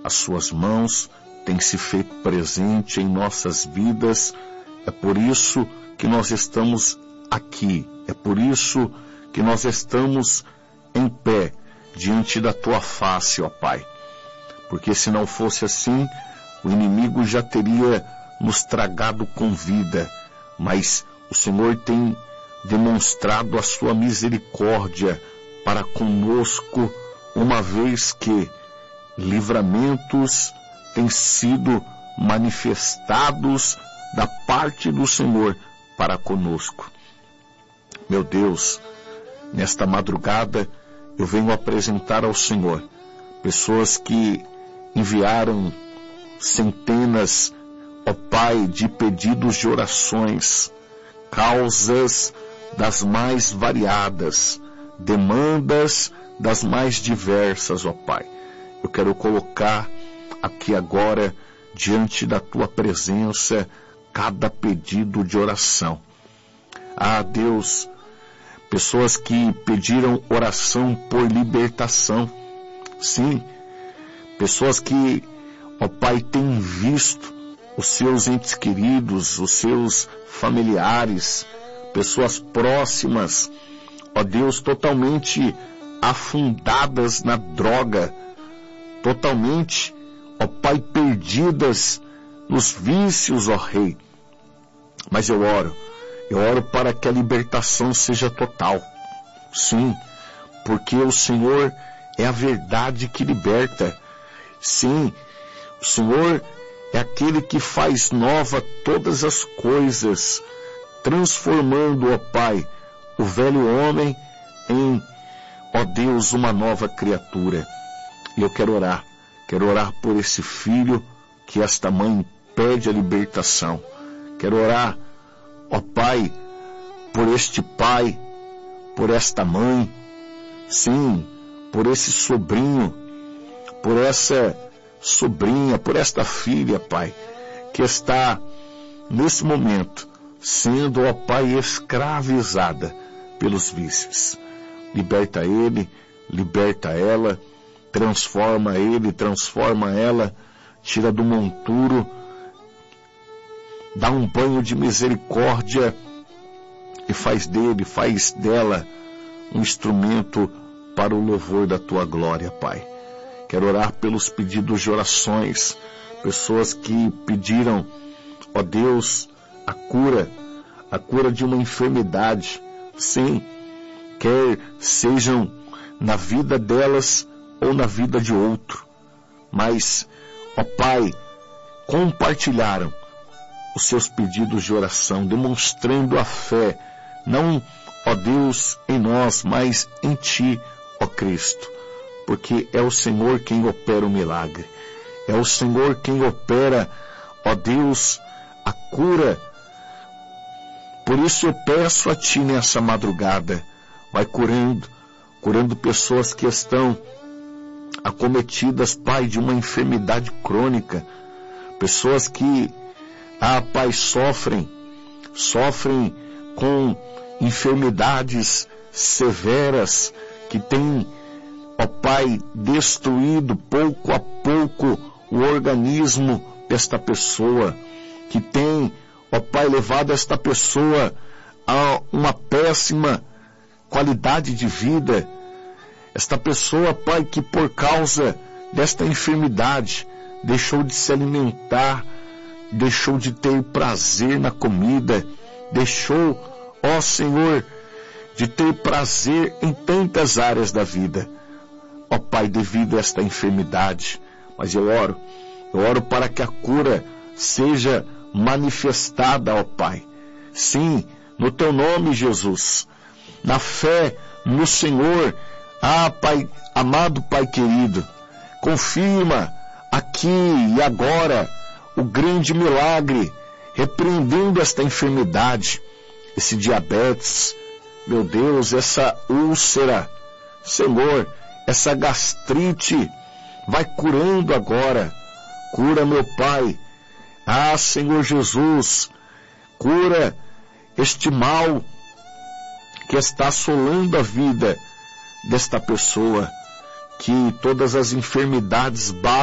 As suas mãos têm se feito presente em nossas vidas. É por isso que nós estamos aqui. É por isso que nós estamos em pé diante da tua face, ó Pai. Porque se não fosse assim, o inimigo já teria nos tragado com vida. Mas o Senhor tem demonstrado a sua misericórdia para conosco, uma vez que livramentos têm sido manifestados da parte do Senhor para conosco. Meu Deus, nesta madrugada eu venho apresentar ao Senhor pessoas que enviaram centenas, ó Pai, de pedidos de orações, causas das mais variadas, demandas das mais diversas, ó Pai. Eu quero colocar aqui agora, diante da tua presença, cada pedido de oração. Ah, Deus, pessoas que pediram oração por libertação. Sim, pessoas que, ó Pai, têm visto os seus entes queridos, os seus familiares, pessoas próximas, ó Deus, totalmente afundadas na droga, totalmente, ó Pai, perdidas nos vícios, ó Rei. Mas eu oro para que a libertação seja total. Sim, porque o Senhor é a verdade que liberta. Sim, o Senhor é aquele que faz nova todas as coisas, transformando, ó Pai, o velho homem em, ó Deus, uma nova criatura. E eu quero orar por esse filho que esta mãe pede a libertação. Quero orar, ó Pai, por este pai, por esta mãe, sim, por esse sobrinho, por essa sobrinha, por esta filha, Pai, que está nesse momento sendo, ó Pai, escravizada pelos vícios. Liberta ele, liberta ela, transforma ele, transforma ela, tira do monturo, dá um banho de misericórdia e faz dela um instrumento para o louvor da tua glória, Pai. Quero orar pelos pedidos de orações, pessoas que pediram, ó Deus, a cura de uma enfermidade. Sim, quer sejam na vida delas ou na vida de outro, mas, ó Pai, compartilharam os seus pedidos de oração, demonstrando a fé, não, ó Deus, em nós, mas em Ti, ó Cristo, porque é o Senhor quem opera o milagre, é o Senhor quem opera, ó Deus, a cura. Por isso eu peço a Ti nessa madrugada, vai curando pessoas que estão acometidas, Pai, de uma enfermidade crônica, pessoas que, Pai, sofrem com enfermidades severas que têm, ó Pai, destruído pouco a pouco o organismo desta pessoa, que tem, ó Pai, levado esta pessoa a uma péssima qualidade de vida. Esta pessoa, Pai, que por causa desta enfermidade deixou de se alimentar, deixou de ter prazer na comida, deixou, ó Senhor, de ter prazer em tantas áreas da vida, ó Pai, devido a esta enfermidade. Mas eu oro para que a cura seja manifestada, ó Pai. Sim, no Teu nome, Jesus, na fé no Senhor. Pai, amado Pai querido, confirma aqui e agora o grande milagre, repreendendo esta enfermidade, esse diabetes, meu Deus, essa úlcera, Senhor, essa gastrite, vai curando agora, cura, meu Pai. Senhor Jesus, cura este mal que está assolando a vida desta pessoa, que todas as enfermidades